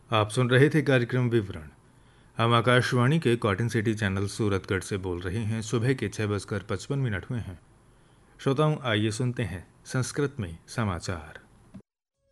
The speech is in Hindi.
आप सुन रहे थे कार्यक्रम विवरण। हम आकाशवाणी के कॉटन सिटी चैनल सूरतगढ़ से बोल रहे हैं। सुबह के 6:55 हुए हैं। श्रोताओं, आइए सुनते हैं संस्कृत में समाचार।